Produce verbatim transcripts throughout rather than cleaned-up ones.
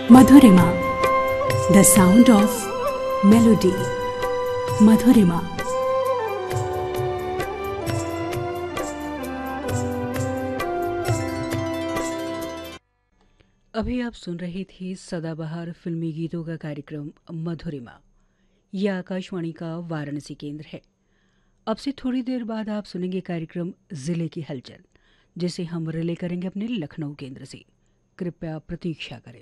Madhurima, the sound of melody. मधुरिमा। अभी आप सुन रही थी सदाबहार फिल्मी गीतों का कार्यक्रम मधुरिमा। यह आकाशवाणी का वाराणसी केंद्र है। अब से थोड़ी देर बाद आप सुनेंगे कार्यक्रम जिले की हलचल, जिसे हम रिले करेंगे अपने लखनऊ केंद्र से। कृपया प्रतीक्षा करें।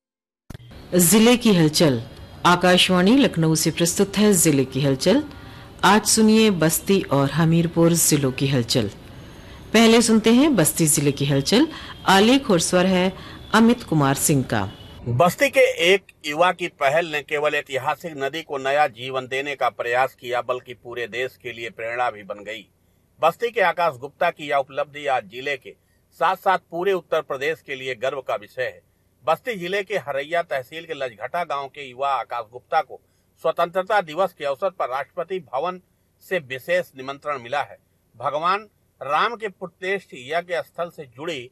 जिले की हलचल आकाशवाणी लखनऊ से प्रस्तुत है। जिले की हलचल आज सुनिए बस्ती और हमीरपुर जिलों की हलचल। पहले सुनते हैं बस्ती जिले की हलचल। आलेख और स्वर है अमित कुमार सिंह का। बस्ती के एक युवा की पहल ने केवल ऐतिहासिक नदी को नया जीवन देने का प्रयास किया, बल्कि पूरे देश के लिए प्रेरणा भी बन गई। बस्ती के आकाश गुप्ता की यह उपलब्धि आज जिले के साथ साथ पूरे उत्तर प्रदेश के लिए गर्व का विषय है। बस्ती जिले के हरैया तहसील के लजघटा गांव के युवा आकाश गुप्ता को स्वतंत्रता दिवस के अवसर पर राष्ट्रपति भवन से विशेष निमंत्रण मिला है। भगवान राम के पुण्यतिथि यज्ञ स्थल से जुड़ी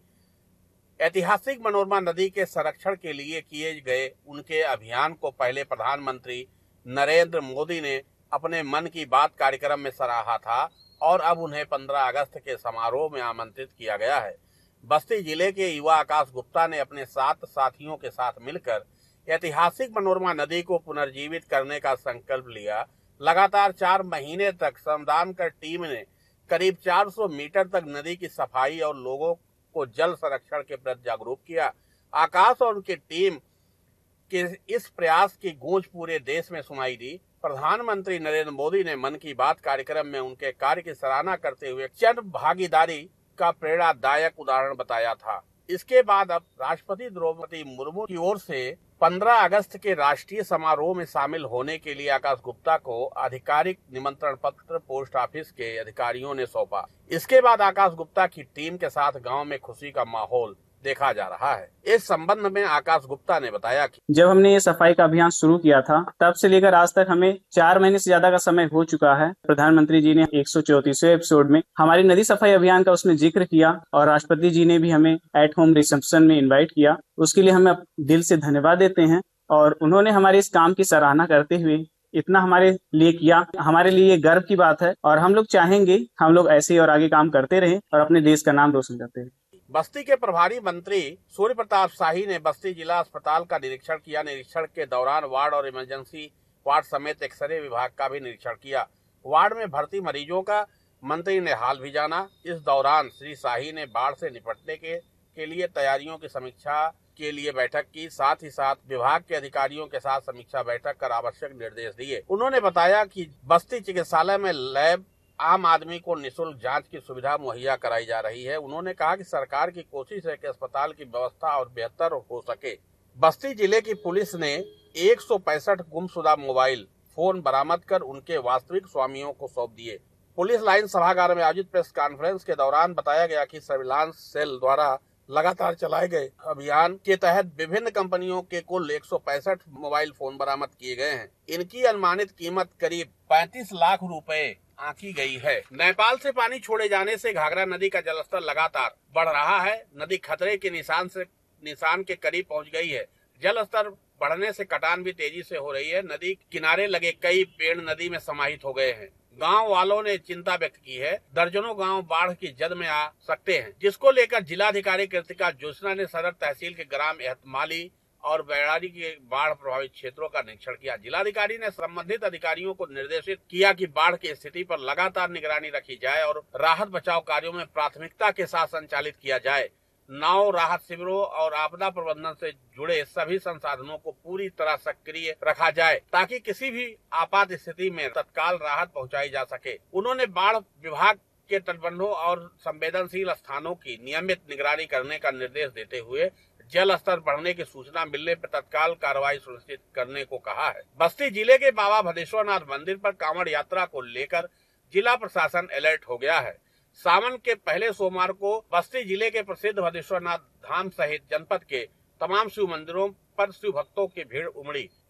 ऐतिहासिक मनोरमा नदी के संरक्षण के लिए किए गए उनके अभियान को पहले प्रधानमंत्री नरेंद्र मोदी ने अपने मन की बात कार्यक्रम में सराहा था और अब उन्हें पंद्रह अगस्त के समारोह में आमंत्रित किया गया है। बस्ती जिले के युवा आकाश गुप्ता ने अपने सात साथियों के साथ मिलकर ऐतिहासिक मनोरमा नदी को पुनर्जीवित करने का संकल्प लिया। लगातार चार महीने तक श्रमदान कर टीम ने करीब चार सौ मीटर तक नदी की सफाई और लोगों को जल संरक्षण के प्रति जागरूक किया। आकाश और उनकी टीम के इस प्रयास की गूंज पूरे देश में सुनाई दी। प्रधानमंत्री नरेंद्र मोदी ने मन की बात कार्यक्रम में उनके कार्य की सराहना करते हुए जन भागीदारी का प्रेरणादायक उदाहरण बताया था। इसके बाद अब राष्ट्रपति द्रौपदी मुर्मू की ओर से पंद्रह अगस्त के राष्ट्रीय समारोह में शामिल होने के लिए आकाश गुप्ता को आधिकारिक निमंत्रण पत्र पोस्ट ऑफिस के अधिकारियों ने सौंपा। इसके बाद आकाश गुप्ता की टीम के साथ गांव में खुशी का माहौल देखा जा रहा है। इस संबंध में आकाश गुप्ता ने बताया कि जब हमने ये सफाई का अभियान शुरू किया था तब से लेकर आज तक हमें चार महीने से ज्यादा का समय हो चुका है। प्रधानमंत्री जी ने एक सौ चौंतीसवें एपिसोड में हमारी नदी सफाई अभियान का उसमें जिक्र किया और राष्ट्रपति जी ने भी हमें एट होम रिसेप्शन में इन्वाइट किया। उसके लिए हम दिल से धन्यवाद देते हैं और उन्होंने हमारे इस काम की सराहना करते हुए इतना हमारे लिए किया। हमारे लिए ये गर्व की बात है और हम लोग चाहेंगे हम लोग ऐसे ही और आगे काम करते रहें और अपने देश का नाम रोशन करते रहें। बस्ती के प्रभारी मंत्री सूर्य प्रताप शाही ने बस्ती जिला अस्पताल का निरीक्षण किया। निरीक्षण के दौरान वार्ड और इमरजेंसी वार्ड समेत एक्सरे विभाग का भी निरीक्षण किया। वार्ड में भर्ती मरीजों का मंत्री ने हाल भी जाना। इस दौरान श्री शाही ने बाढ़ से निपटने के, के लिए तैयारियों की समीक्षा के लिए बैठक की। साथ ही साथ विभाग के अधिकारियों के साथ समीक्षा बैठक कर आवश्यक निर्देश दिए। उन्होंने बताया कि बस्ती चिकित्सालय में लैब आम आदमी को निःशुल्क जांच की सुविधा मुहैया कराई जा रही है। उन्होंने कहा कि सरकार की कोशिश है कि अस्पताल की व्यवस्था और बेहतर हो सके। बस्ती जिले की पुलिस ने एक सौ पैंसठ गुमशुदा मोबाइल फोन बरामद कर उनके वास्तविक स्वामियों को सौंप दिए। पुलिस लाइन सभागार में आयोजित प्रेस कॉन्फ्रेंस के दौरान बताया गया कि सर्विलांस सेल द्वारा लगातार चलाए गए अभियान के तहत विभिन्न कंपनियों के कुल एक सौ पैंसठ मोबाइल फोन बरामद किए गए हैं। इनकी अनुमानित कीमत करीब पैंतीस लाख रुपए आंकी गई है। नेपाल से पानी छोड़े जाने से घाघरा नदी का जलस्तर लगातार बढ़ रहा है। नदी खतरे के निशान से निशान के करीब पहुंच गई है। जल स्तर बढ़ने से कटान भी तेजी से हो रही है। नदी किनारे लगे कई पेड़ नदी में समाहित हो गए हैं। गांव वालों ने चिंता व्यक्त की है। दर्जनों गांव बाढ़ की जद में आ सकते हैं, जिसको लेकर जिलाधिकारी कृतिका जोशना ने सदर तहसील के ग्राम एहतमाली और बैराड़ी के बाढ़ प्रभावित क्षेत्रों का निरीक्षण किया। जिलाधिकारी ने संबंधित अधिकारियों को निर्देशित किया कि बाढ़ की स्थिति पर लगातार निगरानी रखी जाए और राहत बचाव कार्यों में प्राथमिकता के साथ संचालित किया जाए। नाव, राहत शिविरों और आपदा प्रबंधन से जुड़े सभी संसाधनों को पूरी तरह सक्रिय रखा जाए ताकि किसी भी आपात स्थिति में तत्काल राहत पहुंचाई जा सके। उन्होंने बाढ़ विभाग के तटबंधों और संवेदनशील स्थानों की नियमित निगरानी करने का निर्देश देते हुए जल स्तर बढ़ने की सूचना मिलने पर तत्काल कार्रवाई सुनिश्चित करने को कहा है। बस्ती जिले के बाबा भदेश्वरनाथ मंदिर पर कांवड़ यात्रा को लेकर जिला प्रशासन अलर्ट हो गया है। सावन के पहले सोमवार को बस्ती जिले के प्रसिद्ध भदेश्वरनाथ धाम सहित जनपद के तमाम शिव मंदिरों पर शिव भक्तों की भीड़ उमड़ी।